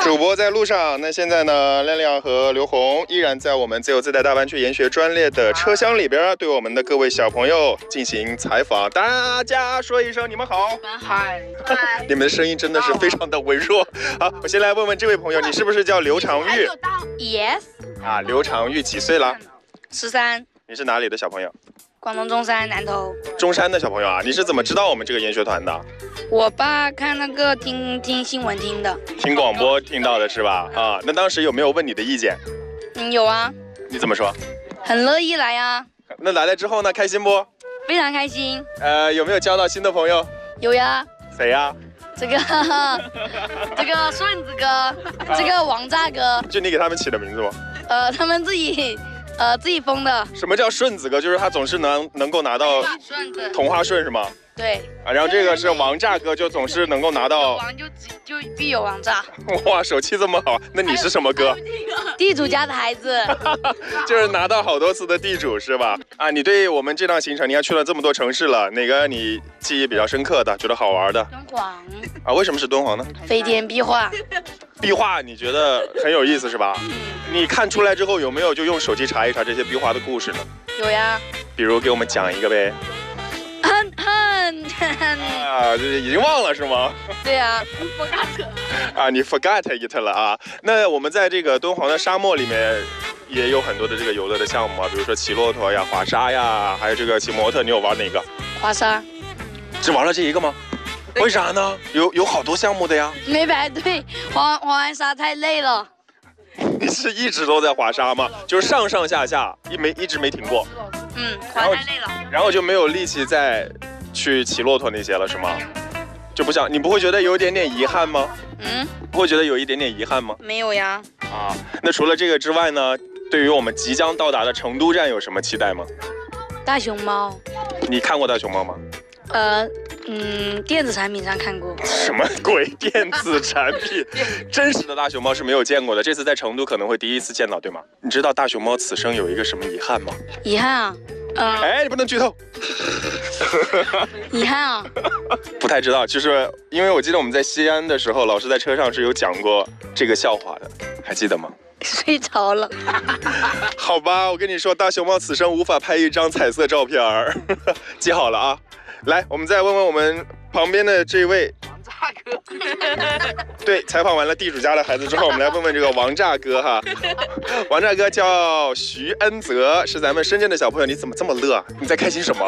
主播在路上。那现在呢，亮亮和刘红依然在我们自由自在大湾区研学专列的车厢里边，对我们的各位小朋友进行采访。大家说一声你们好。 嗨， 你们的声音真的是非常的微弱。好，我先来问问这位朋友，你是不是叫刘长玉 ？Yes。 啊，刘长玉几岁了 ？13。 你是哪里的小朋友？ 广东中山南头。 中山的小朋友啊，你是怎么知道我们这个研学团的？ 我爸看那个听新闻听的， 听广播听到的是吧？啊，那当时有没有问你的意见？ 有啊。 你怎么说？ 很乐意来啊。 那来了之后呢，开心不？ 非常开心。 有没有交到新的朋友？ 有呀。 谁呀？ 这个顺子哥，这个王炸哥。 就你给他们起的名字吗？ 他们自己封的。 什么叫顺子哥？就是他总是能够拿到同花顺是吗？ 对。 啊，然后这个是王炸哥，就总是能够拿到。 王就必有王炸。 哇，手气这么好，那你是什么哥？ 地主家的孩子。 就是拿到好多次的地主是吧？啊，你对我们这趟行程，你看去了这么多城市了，哪个你记忆比较深刻的，觉得好玩的？ 敦煌。 啊，为什么是敦煌呢？ 飞天壁画。 壁画你觉得很有意思是吧？你看出来之后有没有就用手机查一查这些壁画的故事呢？ 有呀。 比如给我们讲一个呗。啊，已经忘了是吗？ 对呀。 啊，你 forgot it 了啊。那我们在这个敦煌的沙漠里面也有很多的这个游乐的项目啊，比如说骑骆驼呀、滑沙呀，还有这个骑摩托，你有玩哪个？ 滑沙。 只玩了这一个吗？为啥呢？有好多项目的呀。 没排队，滑完沙太累了。 你是一直都在滑沙吗？就是上上下下一直没停过。 滑太累了。 然后就没有力气再去骑骆驼那些了是吗？就不想，你不会觉得有一点点遗憾吗？不会觉得有一点点遗憾吗？ 没有呀。 啊，那除了这个之外呢，对于我们即将到达的成都站有什么期待吗？ 大熊猫。 你看过大熊猫吗？ 电子产品上看过。 什么鬼电子产品？真实的大熊猫是没有见过的，这次在成都可能会第一次见到，对吗？你知道大熊猫此生有一个什么遗憾吗？ 遗憾啊。 哎，你不能剧透。 遗憾啊。 不太知道，就是因为我记得我们在西安的时候，老师在车上是有讲过这个笑话的，还记得吗？ 睡着了。 好吧，我跟你说，大熊猫此生无法拍一张彩色照片儿，记好了啊。来，我们再问问我们旁边的这位王炸哥。对，采访完了地主家的孩子之后，我们来问问这个王炸哥哈。王炸哥叫徐恩泽，是咱们深圳的小朋友。你怎么这么乐？你在开心什么？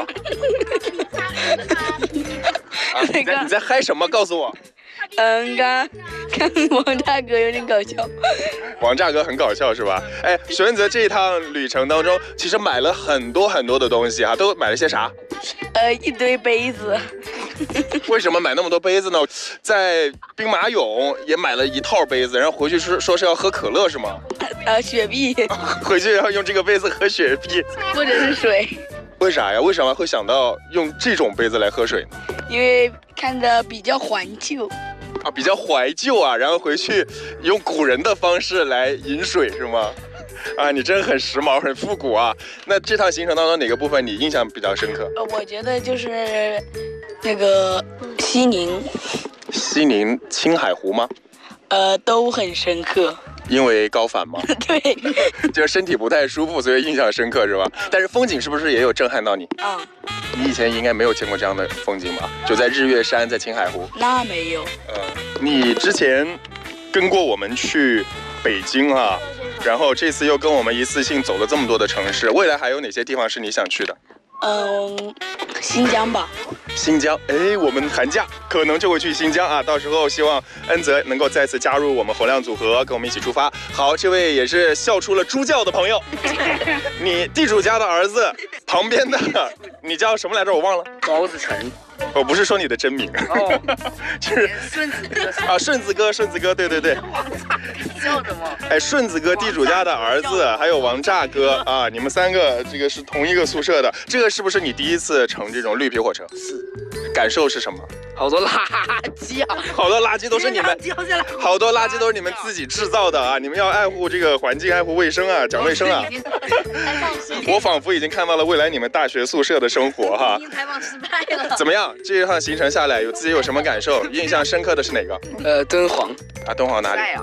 啊，你在嗨什么？告诉我。 刚看王炸哥有点搞笑。 王炸哥很搞笑是吧？哎，徐恩泽这一趟旅程当中，其实买了很多的东西啊，都买了些啥？ 一堆杯子。 为什么买那么多杯子呢？在兵马俑也买了一套杯子，然后回去说是要喝可乐是吗？ 雪碧。 回去要用这个杯子喝雪碧， 或者是水。 为啥呀？为什么会想到用这种杯子来喝水呢？ 因为看着比较怀旧。 啊，比较怀旧啊，然后回去用古人的方式来饮水是吗？啊，你真很时髦，很复古啊！那这趟行程当中哪个部分你印象比较深刻？ 我觉得就是那个西宁。 西宁青海湖吗？ 都很深刻。 因为高反吗？ 对， 就是身体不太舒服，所以印象深刻是吧？但是风景是不是也有震撼到你？你以前应该没有见过这样的风景吧？就在日月山，在青海湖。 那没有。 你之前跟过我们去北京啊，然后这次又跟我们一次性走了这么多的城市，未来还有哪些地方是你想去的？ 新疆吧。 新疆，哎，我们寒假可能就会去新疆啊，到时候希望恩泽能够再次加入我们洪亮组合，跟我们一起出发。好，这位也是笑出了猪叫的朋友，你地主家的儿子旁边的，你叫什么来着？我忘了。 高子晨。 我不是说你的真名，就是顺子哥啊，顺子哥，对。 笑什么？ 哎，顺子哥地主家的儿子，还有王炸哥啊，你们三个这个是同一个宿舍的，这个是不是你第一次乘这种绿皮火车？ 是。 感受是什么？ 好多垃圾啊！ 好多垃圾都是你们，好多垃圾都是你们自己制造的啊！你们要爱护这个环境，爱护卫生啊，讲卫生啊！我仿佛已经看到了未来你们大学宿舍的生活哈。 采访失败了。 怎么样？这一趟行程下来，自己有什么感受？印象深刻的是哪个？ 敦煌。 啊，敦煌哪里？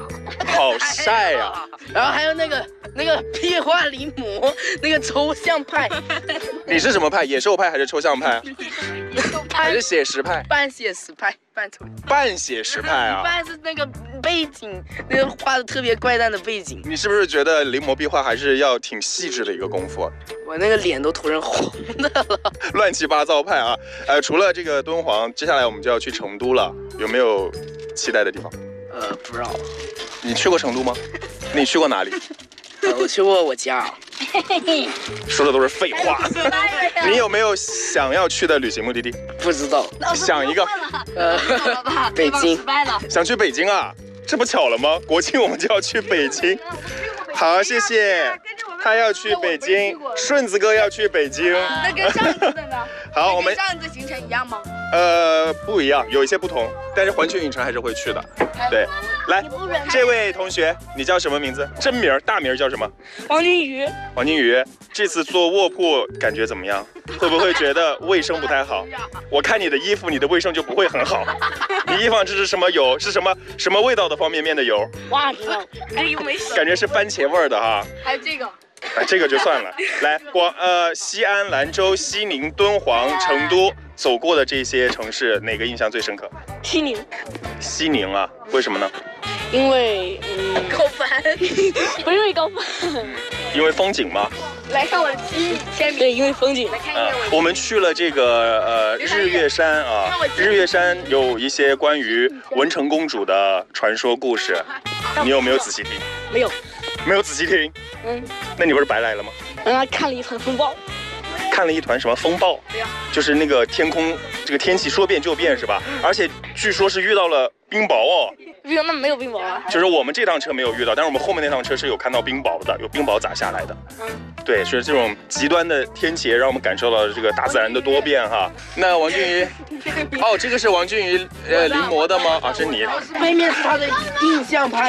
好晒呀！ 然后还有那个屁话里母那个抽象派， 你是什么派？野兽派还是抽象派？还是写实派？ 半写实派， 半写实派啊！ 半是那个背景，那个画的特别怪诞的背景。 你是不是觉得临摹壁画还是要挺细致的一个功夫？ 我那个脸都涂成红的了。 乱七八糟派啊！除了这个敦煌，接下来我们就要去成都了，有没有期待的地方？ 不知道。 你去过成都吗？你去过哪里？ 我去过我家。 说的都是废话。你有没有想要去的旅行目的地？ 不知道。 想一个。 北京。 想去北京啊？这不巧了吗？国庆我们就要去北京。好，谢谢。他要去北京，顺子哥要去北京。 那跟上一次的呢？ 好，我们上一次行程一样吗？ 不一样，有一些不同，但是环球影城还是会去的。对，来，这位同学，你叫什么名字？真名、大名叫什么？ 王金宇。 王金宇，这次做卧铺感觉怎么样？会不会觉得卫生不太好？我看你的衣服，你的卫生就不会很好。你衣服上这是什么油？是什么味道的方便面的油？ 哇，知道，这又没死。 感觉是番茄味儿的哈。 还有这个。 这个就算了。来，西安、兰州、西宁、敦煌、成都走过的这些城市，哪个印象最深刻？ 西宁。 西宁啊，为什么呢？ 因为高反，不是因为高反， 因为风景吗？ 来看我的签名。对，因为风景。来看一下我们去了这个日月山啊，日月山有一些关于文成公主的传说故事，你有没有仔细听？ 没有。 没有仔细听。那你不是白来了吗？ 看了一团风暴。 看了一团什么风暴？ 对呀。 就是那个天空，这个天气说变就变是吧？而且据说是遇到了冰雹哦。 那没有冰雹啊。 就是我们这趟车没有遇到，但是我们后面那趟车是有看到冰雹的，有冰雹砸下来的。对，是这种极端的天气让我们感受到这个大自然的多变哈。那王俊宇，这个是王俊宇临摹的吗？啊，是你。 背面是他的印象派。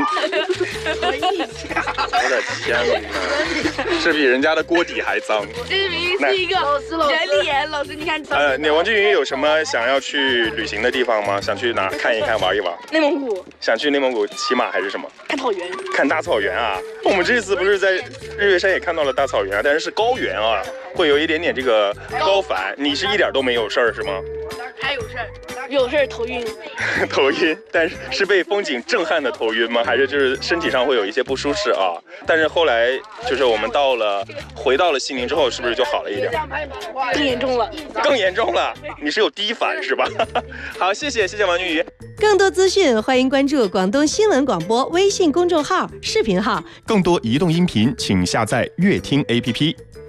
我的天哪，是比人家的锅底还脏。 这明明是一个人脸，老师你看。 你王俊宇有什么想要去旅行的地方吗？想去哪看一看、玩一玩？ 内蒙古。 想去内蒙古骑马还是什么？ 看草原。 看大草原啊！我们这次不是在日月山也看到了大草原啊，但是高原啊，会有一点点这个高反。你是一点都没有事儿是吗？ 还有事儿。有事儿头晕。 头晕，但是被风景震撼的头晕吗？还是就是身体上会有一些不舒适啊？但是后来就是我们回到了西宁之后，是不是就好了一点？ 更严重了。 更严重了？你是有低反是吧？好，谢谢王俊宇。 更多资讯，欢迎关注广东新闻广播微信公众号、视频号。 更多移动音频，请下载乐听 APP。